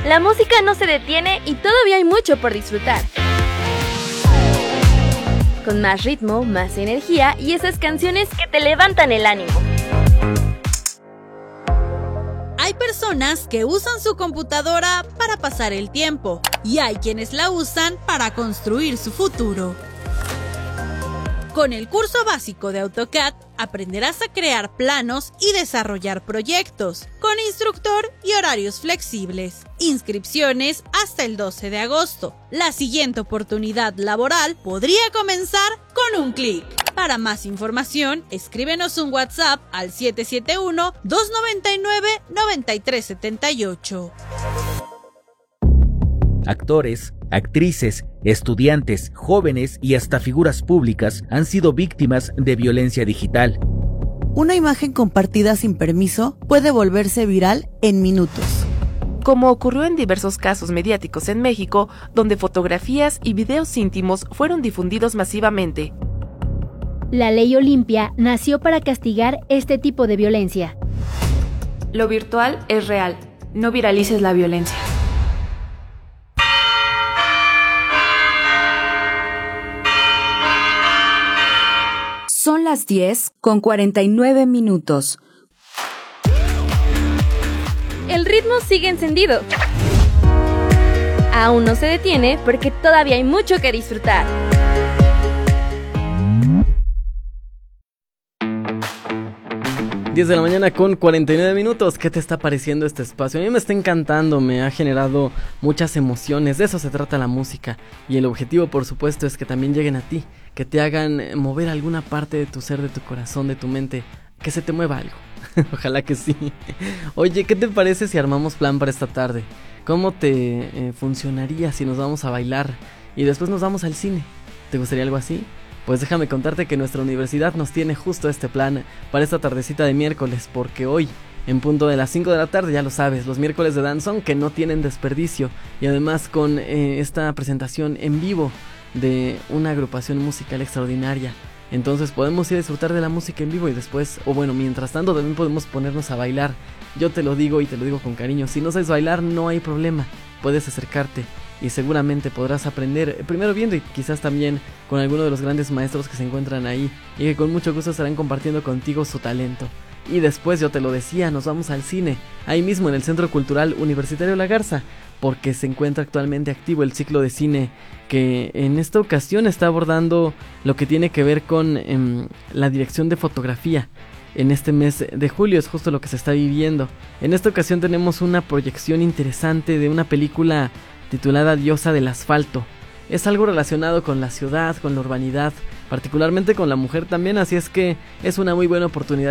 La música no se detiene y todavía hay mucho por disfrutar. Con más ritmo, más energía y esas canciones que te levantan el ánimo. Hay personas que usan su computadora para pasar el tiempo y hay quienes la usan para construir su futuro. Con el curso básico de AutoCAD aprenderás a crear planos y desarrollar proyectos, con instructor y horarios flexibles. Inscripciones hasta el 12 de agosto. La siguiente oportunidad laboral podría comenzar con un clic. Para más información, escríbenos un WhatsApp al 771-299-9378. Actores, actrices, estudiantes, jóvenes y hasta figuras públicas han sido víctimas de violencia digital. Una imagen compartida sin permiso puede volverse viral en minutos. Como ocurrió en diversos casos mediáticos en México, donde fotografías y videos íntimos fueron difundidos masivamente. La ley Olimpia nació para castigar este tipo de violencia. Lo virtual es real. No viralices la violencia. Son las 10:49. El ritmo sigue encendido. Aún no se detiene porque todavía hay mucho que disfrutar. Diez de la mañana con 49 minutos. ¿Qué te está pareciendo este espacio? A mí me está encantando, me ha generado muchas emociones. De eso se trata la música. Y el objetivo, por supuesto, es que también lleguen a ti, que te hagan mover alguna parte de tu ser, de tu corazón, de tu mente, que se te mueva algo. Ojalá que sí. Oye, ¿qué te parece si armamos plan para esta tarde? ¿Cómo te funcionaría si nos vamos a bailar y después nos vamos al cine? ¿Te gustaría algo así? Pues déjame contarte que nuestra universidad nos tiene justo este plan para esta tardecita de miércoles, porque hoy, en punto de las 5 de la tarde, ya lo sabes, los miércoles de danzón que no tienen desperdicio, y además con esta presentación en vivo de una agrupación musical extraordinaria. Entonces podemos ir a disfrutar de la música en vivo y después, o bueno, mientras tanto también podemos ponernos a bailar. Yo te lo digo y te lo digo con cariño, si no sabes bailar no hay problema, puedes acercarte y seguramente podrás aprender, primero viendo y quizás también con alguno de los grandes maestros que se encuentran ahí y que con mucho gusto estarán compartiendo contigo su talento. Y después, yo te lo decía, nos vamos al cine, ahí mismo en el Centro Cultural Universitario La Garza, porque se encuentra actualmente activo el ciclo de cine que en esta ocasión está abordando lo que tiene que ver con la dirección de fotografía. En este mes de julio es justo lo que se está viviendo. En esta ocasión tenemos una proyección interesante de una película titulada Diosa del Asfalto. Es algo relacionado con la ciudad, con la urbanidad, particularmente con la mujer también, así es que es una muy buena oportunidad